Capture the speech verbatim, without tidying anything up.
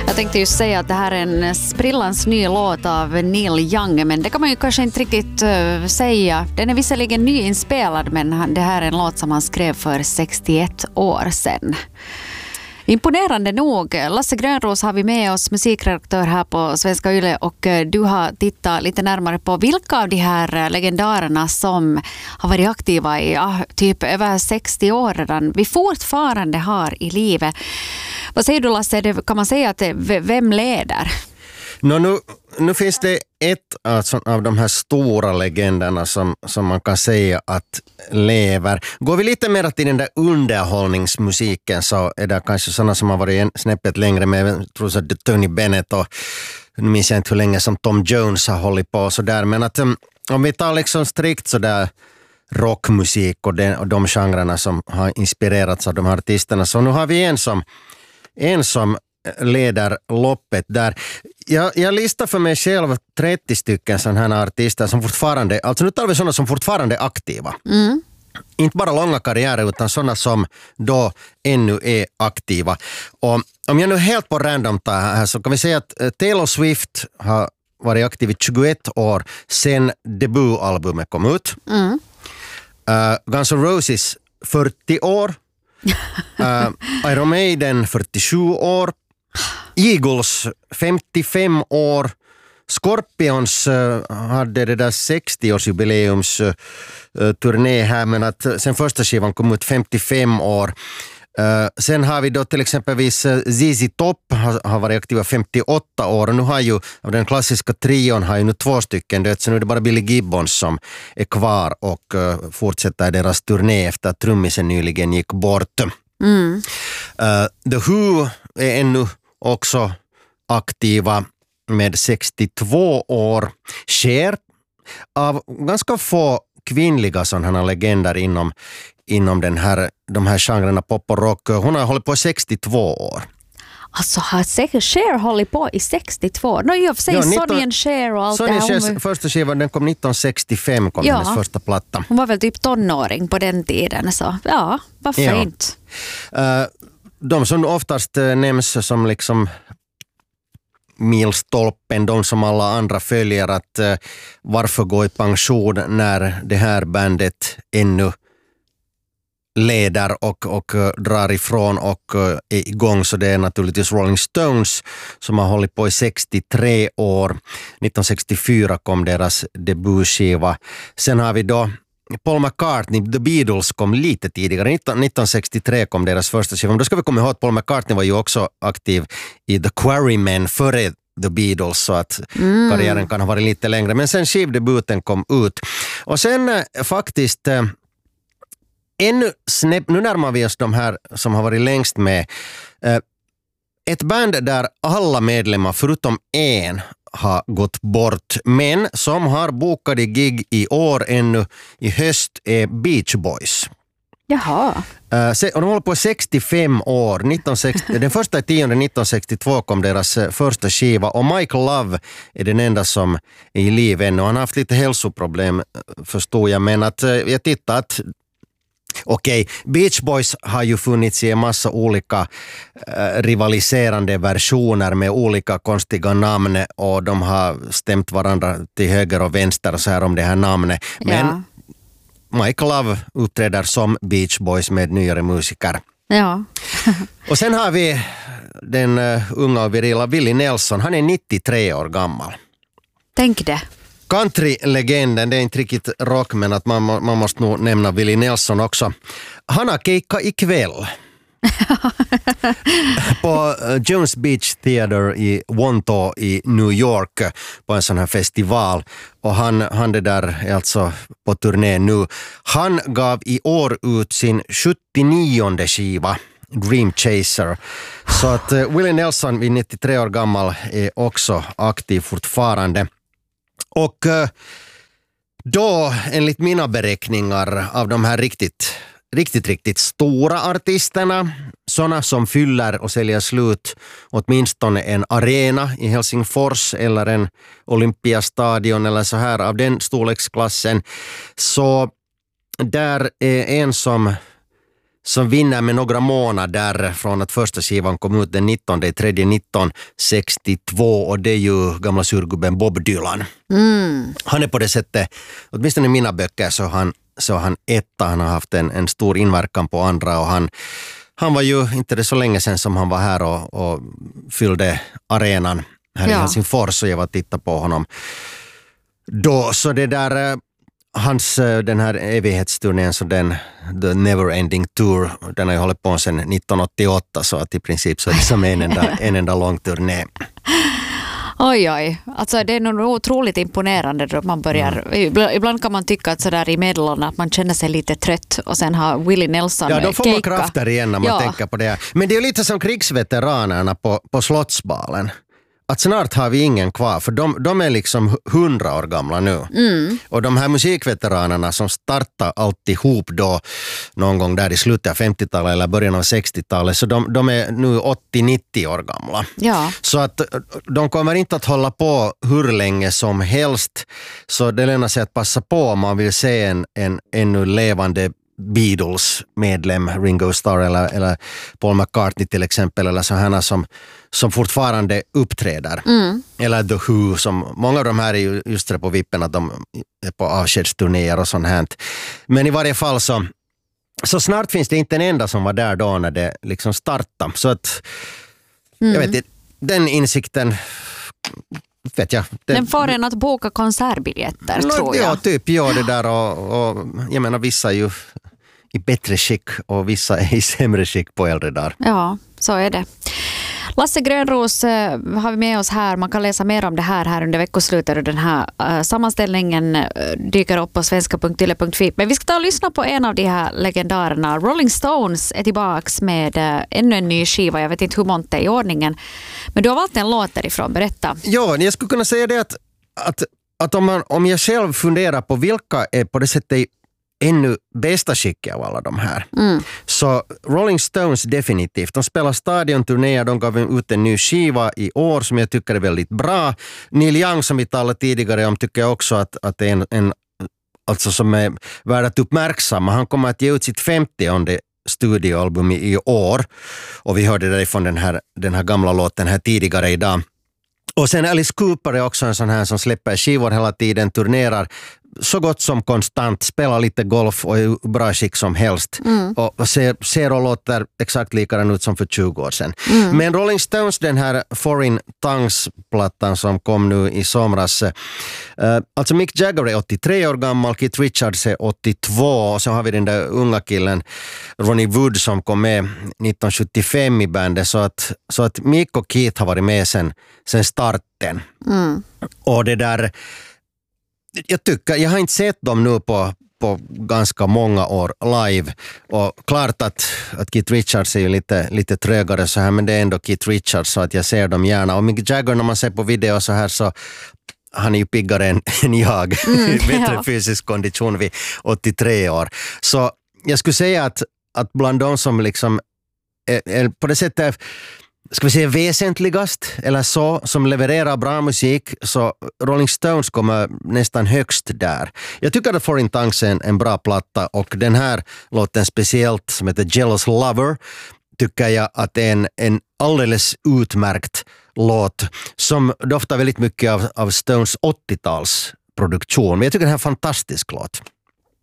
Jag tänkte ju säga att det här är en sprillans ny låt av Neil Young, men det kan man ju kanske inte riktigt uh, säga. Den är visserligen nyinspelad, men han, det här är en låt som han skrev för sextioett år sedan. Imponerande nog. Lasse Grönros har vi med oss, musikredaktör här på Svenska Yle, och du har tittat lite närmare på vilka av de här legendarerna som har varit aktiva i ja, typ över sextio år redan vi fortfarande har i livet. Vad säger du, Lasse? Kan man säga att det, vem leder? No, nu, nu finns det ett alltså, av de här stora legenderna som, som man kan säga att lever. Går vi lite mer till den där underhållningsmusiken så är det kanske sådana som har varit en snäppet längre med, jag tror så att Tony Bennett och nu minns jag inte hur länge som Tom Jones har hållit på och så där. Men att om vi tar liksom strikt så där rockmusik och, den, och de genrerna som har inspirerats av de här artisterna, så nu har vi en som en som leder loppet där. Jag, jag listar för mig själv trettio stycken sådana här artister som fortfarande, alltså nu tar vi sådana som fortfarande är aktiva. Mm. Inte bara långa karriärer utan sådana som då ännu är aktiva. Och om jag nu helt på random tar här så kan vi säga att Taylor Swift har varit aktiv i tjugoett år sedan debutalbumet kom ut. Mm. Uh, Guns N' Roses fyrtio år. uh, Iron Maiden fyrtiosju år. Eagles femtiofem år. Scorpions uh, hade det där sextio-årsjubileums uh, turné här, men att sen första skivan kom ut femtiofem år. Uh, sen har vi då till exempelvis uh, Z Z Top har, har varit aktiva femtioåtta år, och nu har ju av den klassiska trion har ju nu två stycken dött, så nu är det bara Billy Gibbons som är kvar och uh, fortsätter deras turné efter att trummisen nyligen gick bort. Mm. Uh, The Who är ännu också aktiva med sextiotvå år. Cher, av ganska få kvinnliga sådana legender inom, inom den här, de här genrerna pop och rock. Hon har hållit på sextiotvå år. Alltså har säkert Cher hållit på i sextiotvå. No, jag säger ja, Sonny and Cher och allt Sonny det här. Chers var... första skivan, den kom nittonhundrasextiofem, kom ja. hennes första platta. Hon var väl typ tonåring på den tiden, så ja, varför ja. inte? Uh, de som oftast uh, nämns som liksom milstolpen, de som alla andra följer, att uh, varför gå i pension när det här bandet ännu leder och, och uh, drar ifrån och uh, är igång, så det är naturligtvis Rolling Stones som har hållit på i sextiotre år. nittonhundrasextiofyra kom deras debutskiva. Sen har vi då Paul McCartney, The Beatles kom lite tidigare. nittonhundrasextiotre kom deras första skiva. Då ska vi komma ihåg att Paul McCartney var ju också aktiv i The Quarrymen före The Beatles, så att mm. karriären kan ha varit lite längre. Men sen skivdebuten kom ut. Och sen eh, faktiskt eh, ännu snäpp, nu närmar vi oss de här som har varit längst med. Eh, ett band där alla medlemmar förutom en har gått bort, men som har bokade gig i år ännu i höst är Beach Boys. Jaha. Uh, se, och de håller på sextiofem år. nittonhundrasextio, den första tionde nittonhundrasextiotvå kom deras uh, första skiva, och Mike Love är den enda som är i liv ännu. Han har haft lite hälsoproblem, förstår jag, men att uh, jag tittar att okej, okay. Beach Boys har ju funnits i en massa olika äh, rivaliserande versioner med olika konstiga namn, och de har stämt varandra till höger och vänster och så här om det här namnet. Men ja. Mike Love uppträder som Beach Boys med nyare musiker. Ja. Och sen har vi den uh, unga och virila Willie Nelson. Han är nittiotre år gammal. Tänk det. Country-legenden, det är inte riktigt rock, men att man, man måste nog nämna Willie Nelson också. Han har keikka ikväll på Jones Beach Theater i Wantagh i New York på en sån här festival, och han, han det där är alltså på turné nu. Han gav i år ut sin sjuttionionde skiva Dream Chaser, så att uh, Willie Nelson vid nittiotre år gammal är också aktiv fortfarande. Och då, enligt mina beräkningar av de här riktigt, riktigt, riktigt stora artisterna, sådana som fyller och säljer slut åtminstone en arena i Helsingfors eller en Olympiastadion eller så här av den storleksklassen, så där är en som som vinner med några månader från att första skivan kom ut den nittonde tredje nittonhundrasextiotvå, och det är ju gamla surgubben Bob Dylan. Mm. Han är på det sättet, åtminstone i mina böcker så han, så han etta, han har haft en, en stor inverkan på andra, och han, han var ju inte det så länge sedan som han var här och, och fyllde arenan här ja. i Helsingfors, och jag var och tittade på honom då, så det där hans, den här evighetsturnén, så den The Never Ending Tour, den har ju hållit på sedan nittonhundraåttioåtta, så att i princip så är det som en enda, en enda lång turné. Oj, oj. Alltså det är nog otroligt imponerande då man börjar. Mm. Ibland kan man tycka att sådär i medelåldern att man känner sig lite trött, och sen har Willie Nelson Ja, då får keika. man krafter igen när man ja. tänker på det här. Men det är lite som krigsveteranerna på, på Slottsbalen. Att snart har vi ingen kvar, för de, de är liksom hundra år gamla nu. Mm. Och de här musikveteranerna som startar alltihop då någon gång där i slutet av femtiotalet eller början av sextiotalet, så de, de är nu åttio nittio år gamla. Ja. Så att de kommer inte att hålla på hur länge som helst, så det lönar sig att passa på om man vill se en, en ännu levande Beatles-medlem, Ringo Starr eller, eller Paul McCartney till exempel, eller sådana som, som fortfarande uppträder. Mm. Eller The Who, som många av de här är ju just det på vippen att de är på avskedsturnéer och sånt här. Men i varje fall så, så snart finns det inte en enda som var där då när det liksom startade. Så att, mm. jag vet inte, den insikten vet jag. Det, den får en att boka konsertbiljetter, no, tror jag. Ja, typ gör det där, och, och jag menar vissa är ju i bättre skick och vissa är i sämre skick på äldre dagar. Ja, så är det. Lasse Grönros eh, har vi med oss här. Man kan läsa mer om det här här under veckoslutet, och den här eh, sammanställningen eh, dyker upp på svenska punkt yle punkt fi. Men vi ska ta och lyssna på en av de här legendarerna. Rolling Stones är tillbaks med eh, ännu en ny skiva. Jag vet inte hur många är i ordningen. Men du har valt en låt därifrån. Berätta. Ja, jag skulle kunna säga det att, att, att om, man, om jag själv funderar på vilka är på det sättet ännu bästa skicket av alla de här. Mm. Så Rolling Stones definitivt. De spelar stadionturnéer, de gav ut en ny skiva i år som jag tycker är väldigt bra. Neil Young, som vi talade tidigare om, tycker jag också att, att det är en, en alltså som är värd att uppmärksamma. Han kommer att ge ut sitt femtionde studioalbum i, i år, och vi hörde därifrån den här, den här gamla låten här tidigare idag. Och sen Alice Cooper är också en sån här som släpper skivor hela tiden, turnerar så gott som konstant, spelar lite golf och är bra skick som helst. Mm. Och ser, ser och låter exakt likadan ut som för tjugo år sedan. Mm. Men Rolling Stones, den här Foreign Tongues-plattan som kom nu i somras. Uh, alltså Mick Jagger är åttiotre år gammal, Keith Richards är åttiotvå, och så har vi den där unga killen Ronnie Wood som kom med nittonhundrasjuttiofem i bandet. Så att, så att Mick och Keith har varit med sen, sen starten. Mm. Och det där, jag tycker, jag har inte sett dem nu på, på ganska många år live, och klart att, att Keith Richards är ju lite, lite trögare så här, men det är ändå Keith Richards, så att jag ser dem gärna. Och Mick Jagger, när man ser på video så här, så han är ju piggare än, än jag, mm, bättre ja. fysisk kondition vid åttiotre år. Så jag skulle säga att, att bland de som liksom är, är på det sättet, ska vi säga väsentligast eller så, som levererar bra musik, så Rolling Stones kommer nästan högst där. Jag tycker att Foreign Tongues är en, en bra platta, och den här låten speciellt som heter Jealous Lover tycker jag att det är en, en alldeles utmärkt låt som doftar väldigt mycket av, av Stones åttiotalsproduktion. Men jag tycker det här är en fantastisk låt.